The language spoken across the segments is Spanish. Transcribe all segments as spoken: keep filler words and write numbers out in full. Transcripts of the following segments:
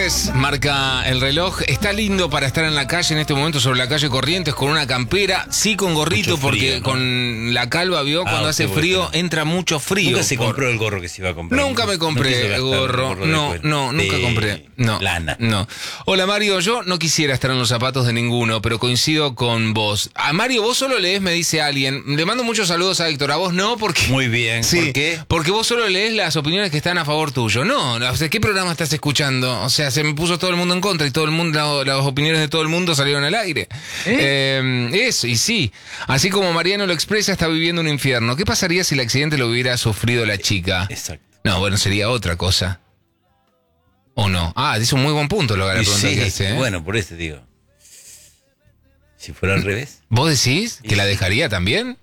tres marca el reloj. Está lindo para estar en la calle en este momento, sobre la calle Corrientes, con una campera, sí con gorrito, frío, porque ¿no? Con la calva, vio, cuando ah, hace frío, bueno. entra mucho frío. Nunca se por... compró el gorro que se iba a comprar. Nunca me compré no el gorro. gorro no, no, nunca de compré. No, lana. No. Hola Mario, yo no quisiera estar en los zapatos de ninguno, pero coincido con vos. A Mario, vos solo lees, me dice alguien. Le mando muchos saludos a Héctor, a vos no, porque... Muy bien, sí, ¿por qué? Porque vos solo lees las opiniones que están a favor tuyo. No, o sea, ¿qué programa estás escuchando? O sea, se me puso todo el mundo en contra y todo el mundo, las opiniones de todo el mundo salieron al aire. ¿Eh? Eh, eso, y sí. Así como Mariano lo expresa, está viviendo un infierno. ¿Qué pasaría si el accidente lo hubiera sufrido la chica? Exacto. No, bueno, sería otra cosa. ¿O no? Ah, es un muy buen punto lo que la pregunta sí, que hace, ¿eh? Bueno, por eso digo. Si fuera al revés. ¿Vos decís que sí. la dejaría también?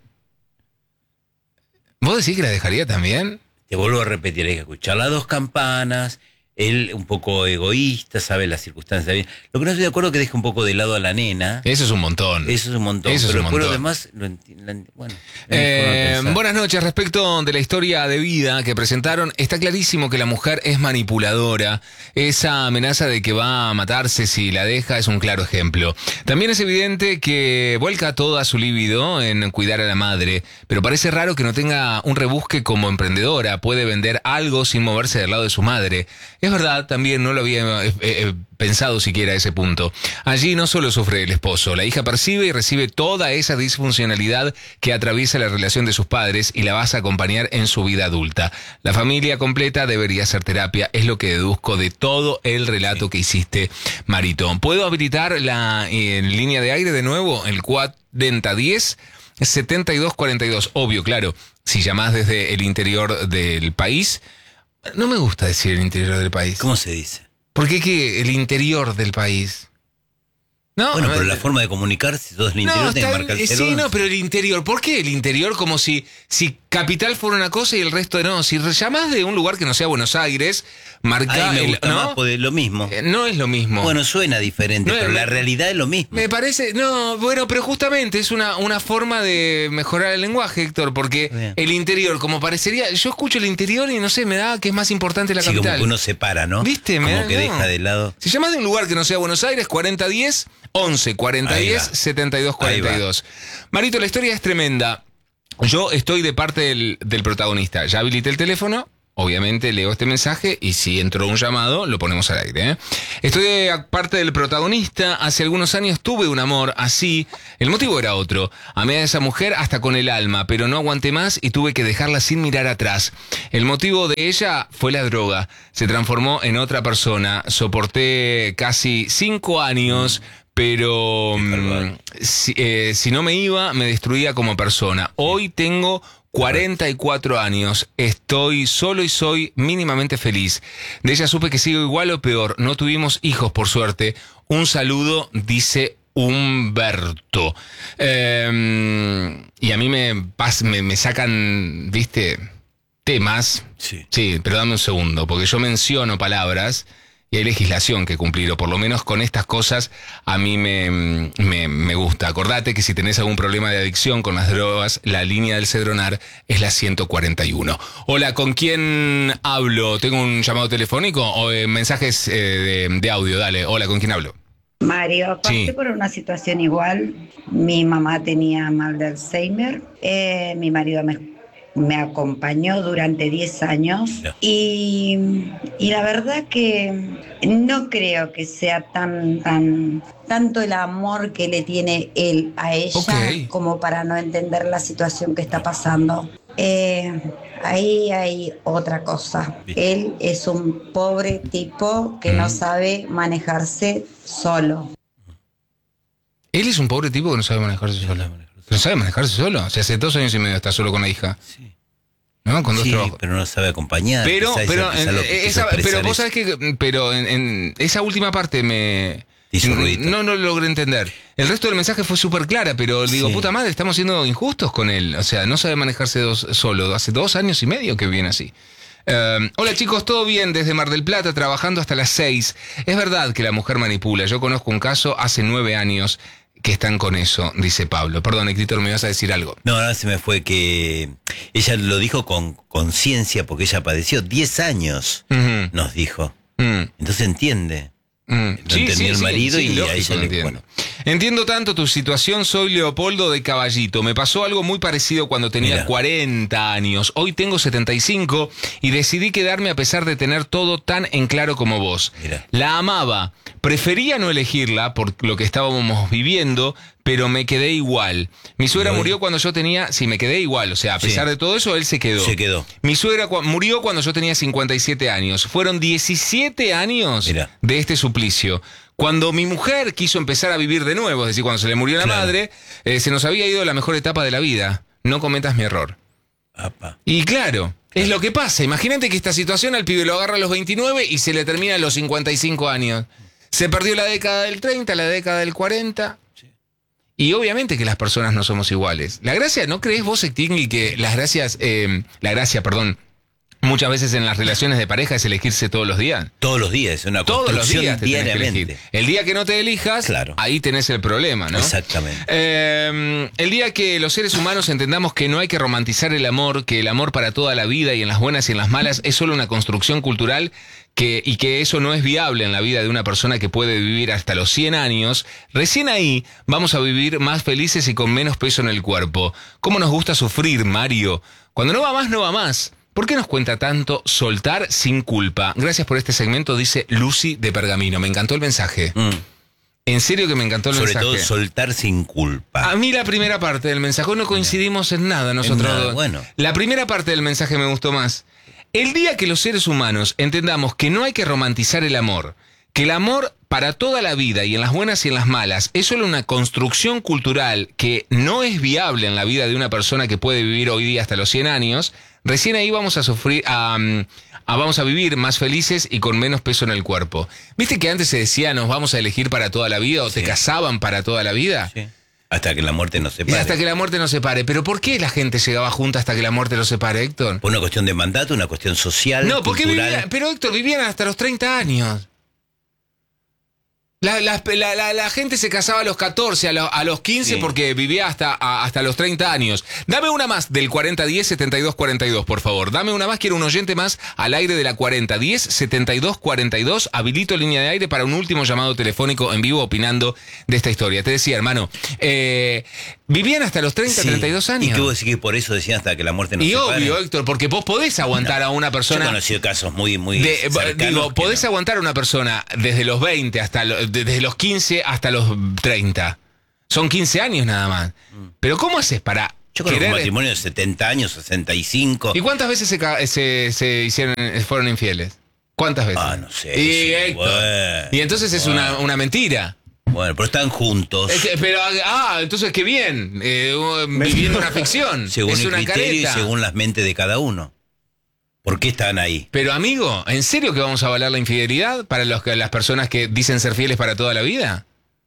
¿Vos decís que la dejaría también? Te vuelvo a repetir, hay que escuchar las dos campanas. Él un poco egoísta, sabe las circunstancias bien. Lo que no estoy de acuerdo es que deja un poco de lado a la nena. Eso es un montón. Eso es un montón. Eso pero es un montón. además, lo enti- bueno. Eh, buenas noches. Respecto de la historia de vida que presentaron, está clarísimo que la mujer es manipuladora. Esa amenaza de que va a matarse si la deja es un claro ejemplo. También es evidente que vuelca toda su libido en cuidar a la madre, pero parece raro que no tenga un rebusque como emprendedora. Puede vender algo sin moverse del lado de su madre. Es verdad, también no lo había eh, eh, pensado siquiera a ese punto. Allí no solo sufre el esposo, la hija percibe y recibe toda esa disfuncionalidad que atraviesa la relación de sus padres y la vas a acompañar en su vida adulta. La familia completa debería hacer terapia, es lo que deduzco de todo el relato sí. que hiciste, Marito. ¿Puedo habilitar la eh, línea de aire de nuevo? El cuarenta diez setenta y dos cuarenta y dos. Obvio, claro, si llamás desde el interior del país... No me gusta decir el interior del país. ¿Cómo se dice? ¿Por qué que el interior del país? No, bueno, no, pero la forma de comunicarse, todo es el interior, no, tiene que está, marcar el sí, no, pero el interior, ¿por qué el interior? Como si, si capital fuera una cosa y el resto no. Si llamás de un lugar que no sea Buenos Aires, marca... Ahí me gusta el, ¿no? más, porque es lo mismo. Eh, no es lo mismo. Bueno, suena diferente, no, pero me, la realidad es lo mismo. Me parece... No, bueno, pero justamente es una, una forma de mejorar el lenguaje, Héctor, porque bien. El interior, como parecería... Yo escucho el interior y no sé, me da que es más importante la sí, capital. Como que uno separa, ¿no? ¿Viste? Como me, que no. deja de lado... Si llamás de un lugar que no sea Buenos Aires, cuarenta diez once cuarenta diez setenta y dos cuarenta y dos. Marito, la historia es tremenda. Yo estoy de parte del, del protagonista. Ya habilité el teléfono, obviamente leo este mensaje y si entró un llamado, lo ponemos al aire, ¿eh? Estoy de parte del protagonista. Hace algunos años tuve un amor así. El motivo era otro. Amé a esa mujer hasta con el alma, pero no aguanté más y tuve que dejarla sin mirar atrás. El motivo de ella fue la droga. Se transformó en otra persona. Soporté casi cinco años... Pero mmm, si, eh, si no me iba, me destruía como persona. Hoy tengo cuarenta y cuatro años. Estoy solo y soy mínimamente feliz. De ella supe que sigo igual o peor. No tuvimos hijos, por suerte. Un saludo, dice Humberto. Eh, y a mí me, me, me sacan, ¿viste? Temas. Sí. Sí, pero dame un segundo, porque yo menciono palabras... Y hay legislación que cumplir, o por lo menos con estas cosas a mí me, me, me gusta. Acordate que si tenés algún problema de adicción con las drogas, la línea del Cedronar es la ciento cuarenta y uno. Hola, ¿con quién hablo? ¿Tengo un llamado telefónico o eh, mensajes eh, de, de audio? Dale, hola, ¿con quién hablo? Mario, pasé sí. por una situación igual. Mi mamá tenía mal de Alzheimer. Eh, mi marido me... me acompañó durante diez años no. y, y la verdad que no creo que sea tan, tan tanto el amor que le tiene él a ella okay. como para no entender la situación que está pasando. Eh, ahí hay otra cosa. Bien. Él es un pobre tipo que mm. no sabe manejarse solo. Él es un pobre tipo que no sabe manejarse solo. ¿No sabe manejarse solo? O sea, hace dos años y medio está solo con la hija. Sí. ¿No? Con dos sí, trabajos. pero no sabe acompañar. Pero, quizá pero, esa, en, esa esa, pero vos sabés que, pero en, en esa última parte me... No, no lo logré entender. El resto del mensaje fue súper clara, pero digo, sí. puta madre, estamos siendo injustos con él. O sea, no sabe manejarse dos, solo. Hace dos años y medio que viene así. Uh, hola chicos, ¿todo bien? Desde Mar del Plata, trabajando hasta las seis. Es verdad que la mujer manipula. Yo conozco un caso hace nueve años que están con eso, dice Pablo. Perdón, Héctor, me ibas a decir algo. No, ahora se me fue que ella lo dijo con conciencia porque ella padeció diez años, uh-huh. nos dijo. Mm. Entonces entiende. Mm. Lo Sí, entendió sí, el sí, marido sí, y lógico, ahí se le... entiendo. Bueno. Entiendo tanto tu situación, soy Leopoldo de Caballito. Me pasó algo muy parecido cuando tenía Mira. cuarenta años. Hoy tengo setenta y cinco y decidí quedarme a pesar de tener todo tan en claro como vos. Mira. La amaba. Prefería no elegirla por lo que estábamos viviendo, pero me quedé igual. Mi suegra ¿Y hoy? murió cuando yo tenía... Sí, me quedé igual. O sea, a pesar Sí. de todo eso, él se quedó. Se quedó. Mi suegra cua- murió cuando yo tenía cincuenta y siete años. Fueron diecisiete años Mira. de este suplicio. Cuando mi mujer quiso empezar a vivir de nuevo, es decir, cuando se le murió la Claro. madre, eh, se nos había ido la mejor etapa de la vida. No cometas mi error. Apa. Y claro, es lo que pasa. Imagínate que esta situación al pibe lo agarra a los veintinueve y se le termina a los cincuenta y cinco años. Se perdió la década del treinta, la década del cuarenta. Y obviamente que las personas no somos iguales. La gracia, ¿no crees vos, Extingui, que las gracias, eh, la gracia, perdón, muchas veces en las relaciones de pareja es elegirse todos los días? Todos los días, es una Todos los construcción días te tenés que diariamente. elegir. El día que no te elijas, Claro. ahí tenés el problema, ¿no? Exactamente. Eh, el día que los seres humanos entendamos que no hay que romantizar el amor, que el amor para toda la vida y en las buenas y en las malas es solo una construcción cultural que, y que eso no es viable en la vida de una persona que puede vivir hasta los cien años, recién ahí vamos a vivir más felices y con menos peso en el cuerpo. ¿Cómo nos gusta sufrir, Mario? Cuando no va más, no va más. ¿Por qué nos cuenta tanto soltar sin culpa? Gracias por este segmento, dice Lucy de Pergamino. Me encantó el mensaje. Mm. En serio que me encantó el Sobre mensaje. todo soltar sin culpa. A mí la primera parte del mensaje, hoy no coincidimos en nada nosotros nada, dos. bueno. La primera parte del mensaje me gustó más. El día que los seres humanos entendamos que no hay que romantizar el amor, que el amor para toda la vida y en las buenas y en las malas es solo una construcción cultural que no es viable en la vida de una persona que puede vivir hoy día hasta los cien años, recién ahí vamos a sufrir, a, a vamos a vivir más felices y con menos peso en el cuerpo. ¿Viste que antes se decía nos vamos a elegir para toda la vida o te Sí. casaban para toda la vida? Sí. Hasta que la muerte nos Y separe. hasta que la muerte nos separe. ¿Pero por qué la gente llegaba junta hasta que la muerte los separe, Héctor? Por una cuestión de mandato, una cuestión social, No, porque cultural. vivían, pero Héctor, vivían hasta los treinta años. La, la, la, la, la gente se casaba a los catorce, a, lo, a los quince, Sí. porque vivía hasta, a- hasta los treinta años. Dame una más del cuarenta diez setenta y dos cuarenta y dos, por favor. Dame una más, quiero un oyente más al aire de la cuarenta diez setenta y dos cuarenta y dos. Habilito línea de aire para un último llamado telefónico en vivo opinando de esta historia. Te decía, hermano, eh, vivían hasta los treinta, Sí. treinta y dos años. Y que vos decís que por eso decían hasta que la muerte nos Y separe. obvio, Héctor, porque vos podés aguantar a una Yo he persona... conocido casos muy, muy De- cercanos digo, que podés no. aguantar a una persona desde los veinte hasta lo- de- desde los quince hasta los treinta. Son quince años nada más. Pero ¿cómo haces para Yo conozco querer- matrimonios de setenta años, sesenta y cinco. ¿Y cuántas veces se, ca- se, se hicieron, fueron infieles? ¿Cuántas veces? Ah, no sé, Y, sí, Héctor, bueno, y entonces es bueno. una, una mentira. Bueno, pero están juntos. Es que- pero, ah, entonces qué bien. eh, viviendo una ficción. según es el una criterio careta. y según las mentes de cada uno. ¿Por qué están ahí? Pero amigo, ¿en serio que vamos a avalar la infidelidad para los que, las personas que dicen ser fieles para toda la vida?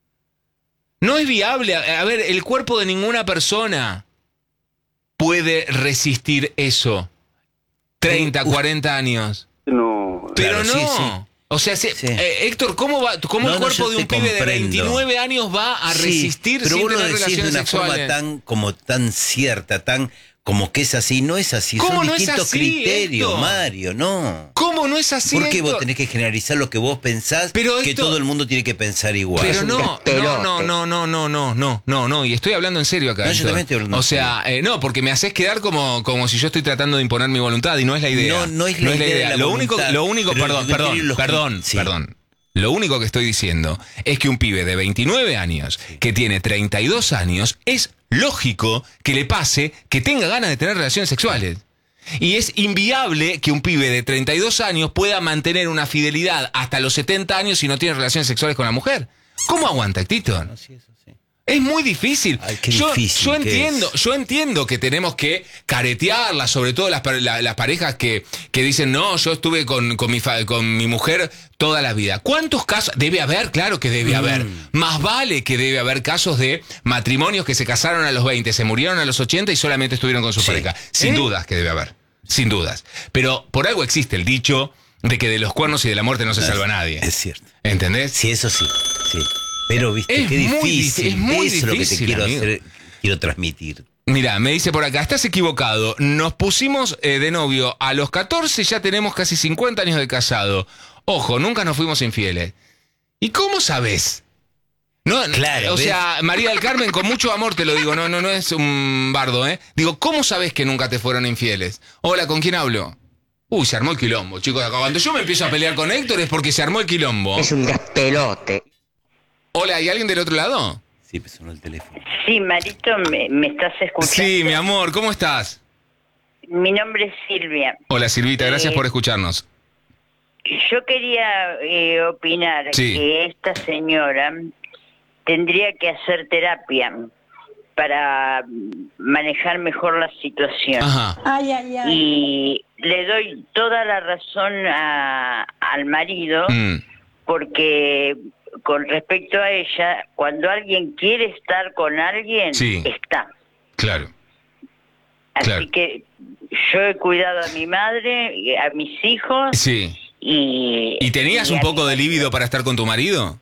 No es viable. A, a ver, el cuerpo de ninguna persona puede resistir eso. treinta, cuarenta años. No, Pero Claro, no. sí, sí. O sea, se- Sí. eh, Héctor, ¿cómo, va, cómo No, el no, cuerpo yo de te un pibe de comprendo. veintinueve años va a Sí, resistir pero sin vos lo tener decís de relaciones una sexuales? forma tan, como tan cierta, tan como que es así. No es así, ¿Cómo son no es distintos así, criterios, Héctor? Mario, no. ¿Cómo no es así, ¿Por qué vos Héctor? tenés que generalizar lo que vos pensás Pero que esto- todo el mundo tiene que pensar igual? Pero un no, no, despelote. no, no, no, no, no, no, no, no, y estoy hablando en serio acá. No, yo Héctor. también estoy hablando O en sea, eh, no, porque me haces quedar como, como si yo estoy tratando de imponer mi voluntad y no es la idea. No, no es la idea de la lo único, voluntad, lo único, pero perdón, el criterio y perdón, los perdón, cri- sí. perdón. Lo único que estoy diciendo es que un pibe de veintinueve años que tiene treinta y dos años es lógico que le pase que tenga ganas de tener relaciones sexuales. Y es inviable que un pibe de treinta y dos años pueda mantener una fidelidad hasta los setenta años si no tiene relaciones sexuales con la mujer. ¿Cómo aguanta, Tito? No, sí, eso sí. Es muy difícil. Ay, qué yo, difícil yo que entiendo, es. yo entiendo que tenemos que caretearlas, sobre todo las, pa- la- las parejas que, que dicen, no, yo estuve con, con, mi fa- con mi mujer toda la vida. ¿Cuántos casos? Debe haber, claro que debe haber. Más vale que debe haber casos de matrimonios que se casaron a los veinte, se murieron a los ochenta y solamente estuvieron con su Sí. pareja. Sin ¿Eh? dudas que debe haber. Sin dudas. Pero por algo existe el dicho de que de los cuernos y de la muerte no se salva nadie. Es cierto. ¿Entendés? Sí, eso sí. Sí. Pero, viste, Es qué muy difícil. difí- es muy eso es lo que te difícil, quiero amigo. hacer, quiero transmitir. Mira, me dice por acá, estás equivocado. Nos pusimos eh, de novio a los catorce, ya tenemos casi cincuenta años de casado. Ojo, nunca nos fuimos infieles. ¿Y cómo sabés? No, Claro, o ¿ves? sea, María del Carmen, con mucho amor te lo digo, no, no, no es un bardo, ¿eh? Digo, ¿cómo sabés que nunca te fueron infieles? Hola, ¿con quién hablo? Uy, se armó el quilombo, chicos. Cuando yo me empiezo a pelear con Héctor es porque se armó el quilombo. Es un despelote. Hola, ¿hay alguien del otro lado? Sí, me sonó el teléfono. Sí, Marito, ¿me, me estás escuchando? Sí, mi amor, ¿cómo estás? Mi nombre es Silvia. Hola, Silvita, gracias Eh, por escucharnos. Yo quería eh, opinar Sí. que esta señora tendría que hacer terapia para manejar mejor la situación. Ajá. Ay, ay, ay. Y le doy toda la razón a- al marido, Mm, porque con respecto a ella, cuando alguien quiere estar con alguien, Sí. está. claro. Así Claro. que yo he cuidado a mi madre, y a mis hijos, Sí. y... ¿Y tenías y un a poco mi- de líbido para estar con tu marido?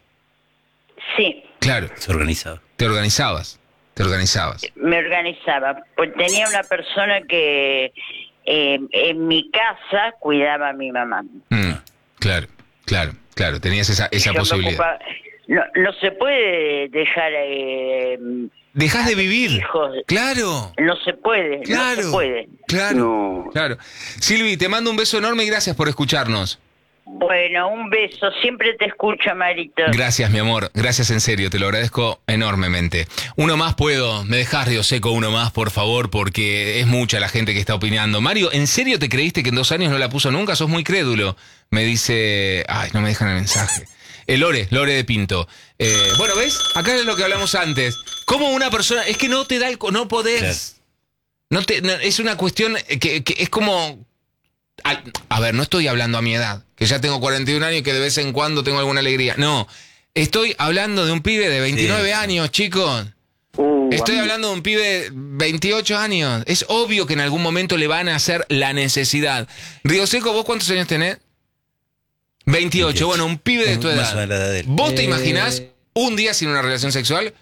Sí, Claro. Es organizado. Te organizabas. Te organizabas. me organizaba. Pues tenía una persona que eh, en mi casa cuidaba a mi mamá. Mm, claro, claro, claro. Tenías esa, esa Yo me posibilidad. ocupaba- No, no se puede dejar eh, Dejas de vivir. hijos. Claro. No se puede, Claro. no se puede. Claro. No. Claro. Silvi, te mando un beso enorme y gracias por escucharnos. Bueno, un beso. Siempre te escucho, Marito. Gracias, mi amor. Gracias en serio. Te lo agradezco enormemente. Uno más puedo. Me dejás, Río Seco, uno más, por favor, porque es mucha la gente que está opinando. Mario, ¿en serio te creíste que en dos años no la puso nunca? Sos muy crédulo. Me dice... Ay, no me dejan el mensaje. Eh, Lore, Lore de Pinto. Eh, bueno, ¿ves? Acá es lo que hablamos antes. ¿Cómo una persona... Es que no te da el... co- No podés... No te, no, es una cuestión que, que es como... A, a ver, no estoy hablando a mi edad, que ya tengo cuarenta y un años y que de vez en cuando tengo alguna alegría. No, estoy hablando de un pibe de veintinueve Sí. años, chicos. Estoy hablando de un pibe de veintiocho años. Es obvio que en algún momento le van a hacer la necesidad. Río Seco, ¿vos cuántos años tenés? veintiocho. veintiocho. Bueno, un pibe de tu Más edad. o menos la edad de él. ¿Vos te Eh, imaginás un día sin una relación sexual?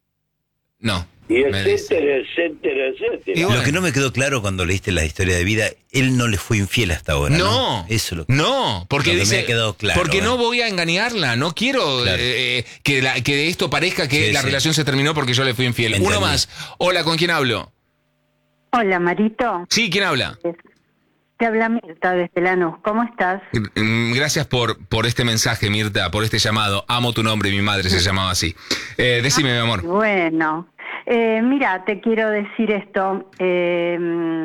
No. Y me dice. etcétera, etcétera, etcétera. Y bueno. Lo que no me quedó claro cuando leíste la historia de vida, él no le fue infiel hasta ahora. No, No, eso es lo que... no, porque Lo que dice, me ha quedado claro, porque ¿eh? no voy a engañarla, no quiero Claro. eh, que, la- que de esto parezca que Sí, la sí. relación se terminó porque yo le fui infiel. Entendí. Uno más. Hola, ¿con quién hablo? Hola, Marito. Sí, ¿quién habla? Te habla Mirta desde Lanús. ¿Cómo estás? Mm, Gracias por, por este mensaje, Mirta, por este llamado. Amo tu nombre, mi madre se llamaba así. Eh, decime, mi amor. Bueno, eh, mira, te quiero decir esto. eh,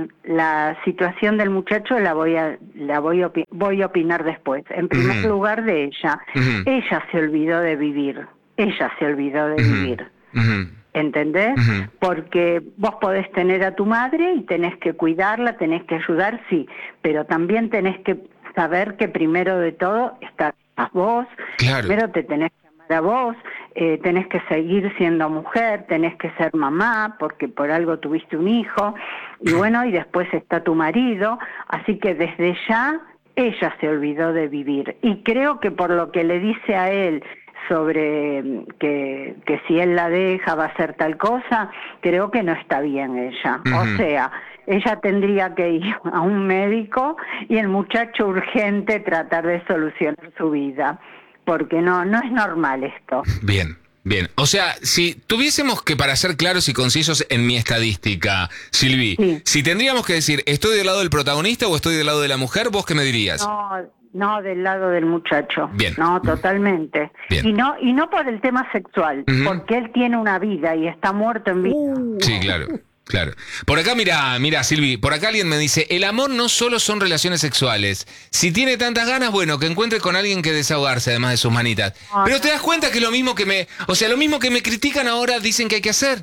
la situación del muchacho la voy a la voy a, opi- voy a opinar después. En primer Ujú. lugar, de ella. Ujú. Ella se olvidó de vivir. Ella se olvidó de Ujú. vivir. Ujú. ¿Entendés? Ujú. Porque vos podés tener a tu madre y tenés que cuidarla, tenés que ayudar, sí, pero también tenés que saber que primero de todo estás vos, Claro. primero te tenés que amar a vos, eh, tenés que seguir siendo mujer, tenés que ser mamá, porque por algo tuviste un hijo, y bueno, y después está tu marido, así que desde ya ella se olvidó de vivir. Y creo que por lo que le dice a él sobre mm, que, que si él la deja va a hacer tal cosa, creo que no está bien ella. Ujú. O sea, ella tendría que ir a un médico y el muchacho urgente tratar de solucionar su vida, porque no, no es normal esto. Bien, bien. O sea, si tuviésemos que, para ser claros y concisos en mi estadística, Silvi, Sí. si tendríamos que decir, ¿estoy del lado del protagonista o estoy del lado de la mujer? ¿Vos qué me dirías? No, no del lado del muchacho. Bien. No, totalmente. Bien. Y no y no por el tema sexual, Ujú. porque él tiene una vida y está muerto en vida. Sí, claro, claro. Por acá, mira, mira, Silvi, por acá alguien me dice, el amor no solo son relaciones sexuales. Si tiene tantas ganas, bueno, que encuentre con alguien que desahogarse, además de sus manitas. Ah, Pero te das cuenta que lo mismo que me, o sea, lo mismo que me critican ahora dicen que hay que hacer.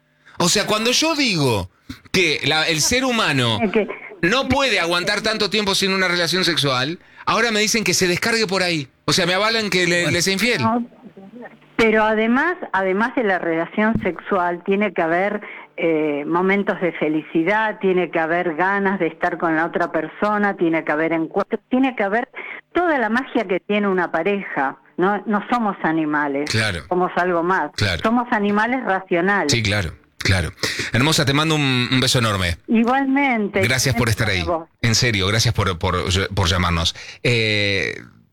O sea, cuando yo digo que la- el ser humano Es que- no puede aguantar tanto tiempo sin una relación sexual, ahora me dicen que se descargue por ahí. O sea, me avalan que le, le sea infiel. No, pero además, además de la relación sexual, tiene que haber eh, momentos de felicidad, tiene que haber ganas de estar con la otra persona, tiene que haber encuentros, tiene que haber toda la magia que tiene una pareja. No, no somos animales, Claro. somos algo más. Claro. Somos animales racionales. Sí, claro, claro. Hermosa, te mando un, un beso enorme. Igualmente. Gracias por estar ahí. Vos. En serio, gracias por, por, por llamarnos. Eh,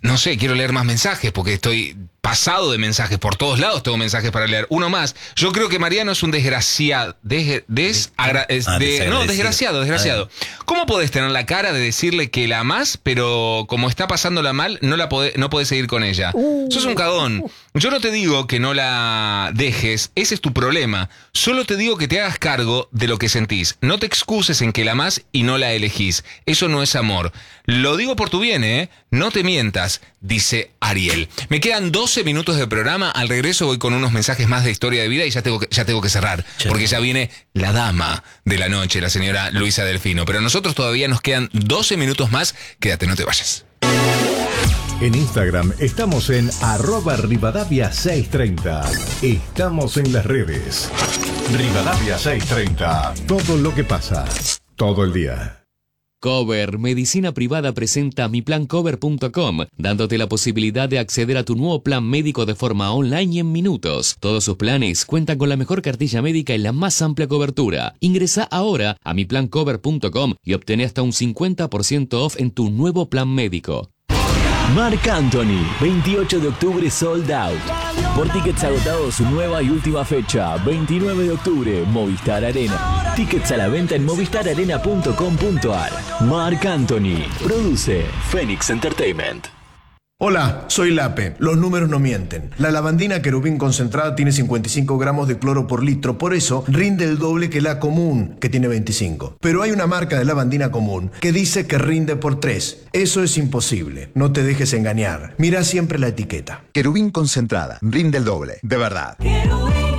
no sé, quiero leer más mensajes porque estoy pasado de mensajes. Por todos lados tengo mensajes para leer. Uno más. Yo creo que Mariano es un desgraciado. Des, des, agra, es ah, de, no, desgraciado, desgraciado. ¿Cómo podés tener la cara de decirle que la amás, pero como está pasándola mal, no la podés, no podés seguir con ella? Uh. Sos un cagón. Yo no te digo que no la dejes, ese es tu problema. Solo te digo que te hagas cargo de lo que sentís. No te excuses en que la amás y no la elegís. Eso no es amor. Lo digo por tu bien, ¿eh? No te mientas, dice Ariel. Me quedan doce minutos de programa. Al regreso voy con unos mensajes más de historia de vida y ya tengo que, ya tengo que cerrar. Porque ya viene la dama de la noche, la señora Luisa Delfino. Pero a nosotros todavía nos quedan doce minutos más. Quédate, no te vayas. En Instagram estamos en arroba Rivadavia seiscientos treinta. Estamos en las redes. Rivadavia seiscientos treinta. Todo lo que pasa, todo el día. Cover Medicina Privada presenta mi plan cover punto com, dándote la posibilidad de acceder a tu nuevo plan médico de forma online y en minutos. Todos sus planes cuentan con la mejor cartilla médica y la más amplia cobertura. Ingresa ahora a mi plan cover punto com y obtén hasta un cincuenta por ciento off en tu nuevo plan médico. Marc Anthony, veintiocho de octubre sold out. Por tickets agotados, su nueva y última fecha, veintinueve de octubre, Movistar Arena. Tickets a la venta en movistar arena punto com punto ar. Marc Anthony, produce Phoenix Entertainment. Hola, soy Lape. Los números no mienten. La lavandina querubín concentrada tiene cincuenta y cinco gramos de cloro por litro, por eso rinde el doble que la común, que tiene veinticinco. Pero hay una marca de lavandina común que dice que rinde por tres. Eso es imposible. No te dejes engañar. Mira siempre la etiqueta. Querubín concentrada, rinde el doble, de verdad. Querubín.